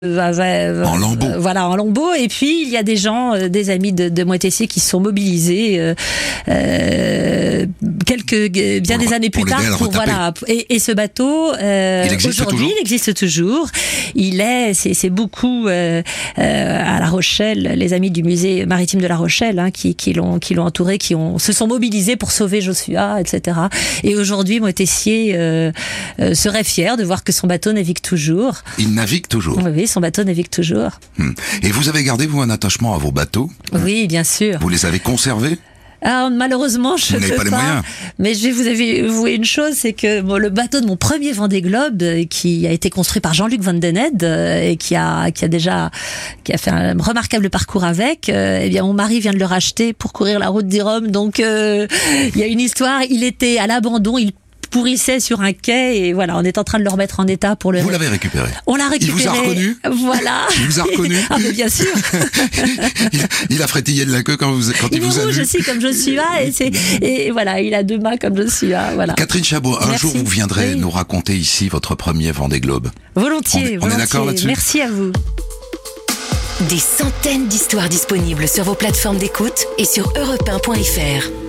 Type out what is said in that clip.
En lambeaux. Voilà, en lambeaux. Et puis il y a des gens, des amis de Moëtessier qui se sont mobilisés bien des années plus tard pour voilà. Et ce bateau aujourd'hui il existe toujours. C'est beaucoup à La Rochelle, les amis du musée maritime de La Rochelle qui l'ont entouré, se sont mobilisés pour sauver Joshua, etc. Et aujourd'hui Moëtessier serait fier de voir que son bateau navigue toujours. Il navigue toujours. Oui, son bateau navigue toujours. Et vous avez gardé, vous, un attachement à vos bateaux ? Oui, bien sûr. Vous les avez conservés ? Alors, malheureusement, je ne peux pas. Les moyens. Mais je vais vous avouer une chose, c'est que le bateau de mon premier Vendée Globe, qui a été construit par Jean-Luc Van Den Ede, et qui a fait un remarquable parcours avec, eh bien, mon mari vient de le racheter pour courir la route du Rhum. Donc, il y a une histoire. Il était à l'abandon. Il pourrissait sur un quai et voilà, on est en train de le remettre en état pour le... Vous l'avez récupéré. On l'a récupéré. Il vous a reconnu. Voilà. Il vous a reconnu. Ah mais bien sûr. il a frétillé de la queue quand il vous a vu. Il est rouge aussi comme Joshua et voilà, il a deux mains comme Joshua. Voilà. Catherine Chabot, un jour vous viendrez nous raconter ici votre premier Vendée Globe. Volontiers. On est d'accord là-dessus. Merci à vous. Des centaines d'histoires disponibles sur vos plateformes d'écoute et sur europe1.fr.